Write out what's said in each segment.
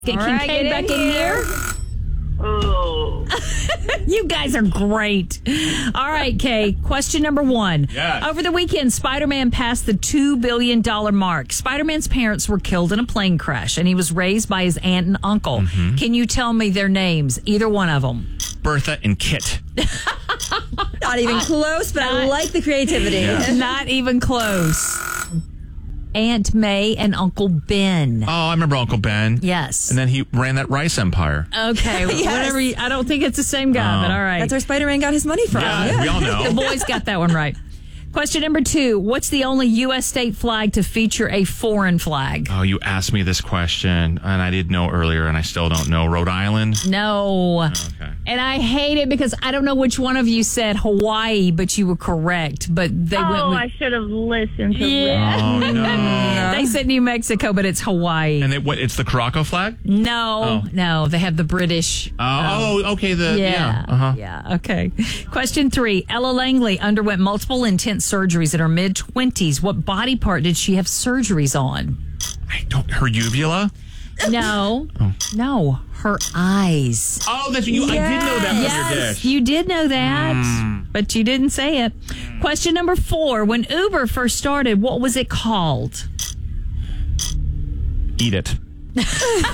Get Kincaid back in here. Oh. You guys are great. All right, Kay. Question number 1. Yes. Over the weekend, Spider-Man passed the $2 billion mark. Spider-Man's parents were killed in a plane crash, and he was raised by his aunt and uncle. Mm-hmm. Can you tell me their names? Either one of them. Bertha and Kit. Not even close, but I like the creativity. Yeah. Not even close. Aunt May and Uncle Ben. Oh, I remember Uncle Ben. Yes. And then he ran that rice empire. Okay. Yes. Whatever. I don't think it's the same guy, but all right. That's where Spider-Man got his money from. Yeah, we all know. The boys got that one right. Question number 2. What's the only U.S. state flag to feature a foreign flag? Oh, you asked me this question, and I didn't know earlier, and I still don't know. Rhode Island? No. Okay. And I hate it because I don't know which one of you said Hawaii, but you were correct. But they went with... I should have listened to Yeah. Rick. Oh, no. They said New Mexico, but it's Hawaii. And it's the Caraco flag? No, they have the British. Okay. Yeah, okay. Question 3. Ella Langley underwent multiple intense surgeries in her mid-20s. What body part did she have surgeries on? Her uvula? No. No, her eyes. Oh, that's you. I did know that from your Yes, dish. you did know that, but you didn't say it. Question number 4. When Uber first started, what was it called? Eat it. No,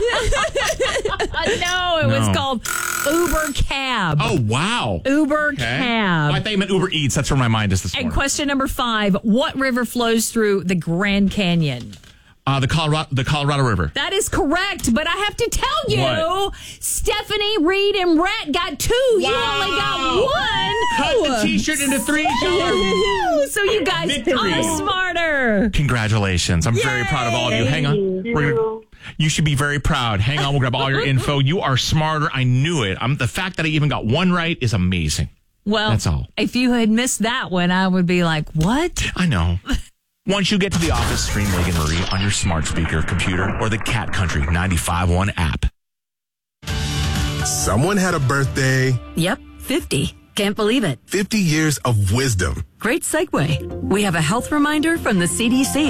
it was No. called Uber Cab. Oh, wow. Uber Okay. Cab. I thought you meant Uber Eats. That's where my mind is this And morning. question number 5. What river flows through the Grand Canyon? The Colorado River. That is correct, but I have to tell you, What? Stephanie, Reed, and Rhett got 2. You only got 1. Cut the T-shirt into 3, Sean. So you guys Victory. are smarter. Congratulations. I'm very proud of all of you. Hang on. You should be very proud. Hang on. We'll grab all your info. You are smarter. I knew it. The fact that I even got 1 right is amazing. Well, That's all. If you had missed that one, I would be like, what? I know. Once you get to the office, stream Megan Marie on your smart speaker, computer, or the Cat Country 95.1 app. Someone had a birthday. Yep, 50. Can't believe it. 50 years of wisdom. Great segue. We have a health reminder from the CDC.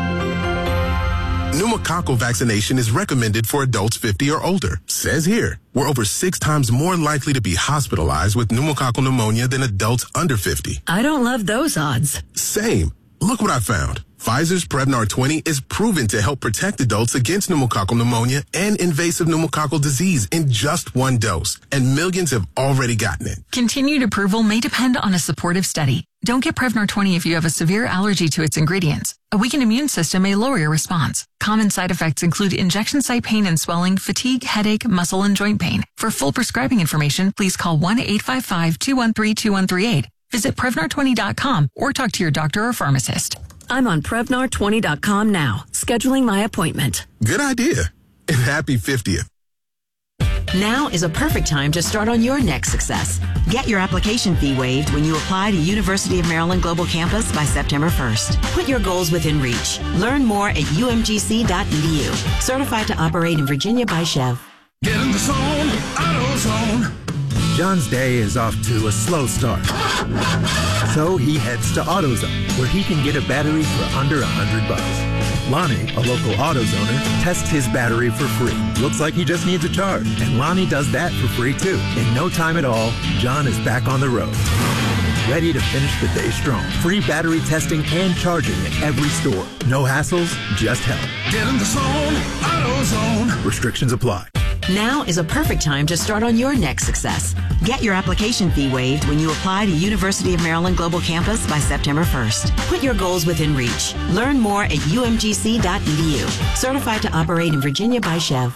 Pneumococcal vaccination is recommended for adults 50 or older. Says here, we're over 6 times more likely to be hospitalized with pneumococcal pneumonia than adults under 50. I don't love those odds. Same. Look what I found. Pfizer's Prevnar 20 is proven to help protect adults against pneumococcal pneumonia and invasive pneumococcal disease in just 1 dose, and millions have already gotten it. Continued approval may depend on a supportive study. Don't get Prevnar 20 if you have a severe allergy to its ingredients. A weakened immune system may lower your response. Common side effects include injection site pain and swelling, fatigue, headache, muscle, and joint pain. For full prescribing information, please call 1-855-213-2138. Visit Prevnar20.com or talk to your doctor or pharmacist. I'm on Prevnar20.com now, scheduling my appointment. Good idea. And happy 50th. Now is a perfect time to start on your next success. Get your application fee waived when you apply to University of Maryland Global Campus by September 1st. Put your goals within reach. Learn more at umgc.edu. Certified to operate in Virginia by Chev. Get in the zone, AutoZone. John's day is off to a slow start. So he heads to AutoZone, where he can get a battery for under $100. Lonnie, a local AutoZoner, tests his battery for free. Looks like he just needs a charge, and Lonnie does that for free too. In no time at all, John is back on the road, ready to finish the day strong. Free battery testing and charging at every store. No hassles, just help. Get in the zone, AutoZone. Restrictions apply. Now is a perfect time to start on your next success. Get your application fee waived when you apply to University of Maryland Global Campus by September 1st. Put your goals within reach. Learn more at umgc.edu. Certified to operate in Virginia by Chev.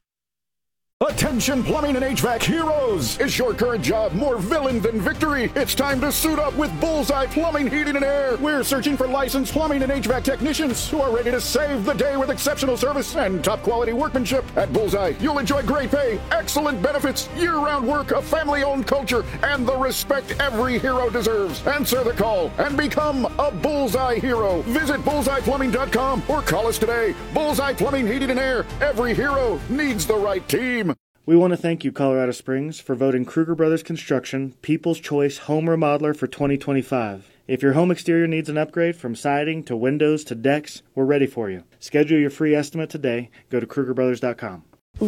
Attention plumbing and HVAC heroes! Is your current job more villain than victory? It's time to suit up with Bullseye Plumbing, Heating, and Air. We're searching for licensed plumbing and HVAC technicians who are ready to save the day with exceptional service and top quality workmanship. At Bullseye, you'll enjoy great pay, excellent benefits, year-round work, a family-owned culture, and the respect every hero deserves. Answer the call and become a Bullseye hero. Visit bullseyeplumbing.com or call us today. Bullseye Plumbing, Heating, and Air. Every hero needs the right team. We want to thank you, Colorado Springs, for voting Kruger Brothers Construction People's Choice Home Remodeler for 2025. If your home exterior needs an upgrade from siding to windows to decks, we're ready for you. Schedule your free estimate today. Go to KrugerBrothers.com.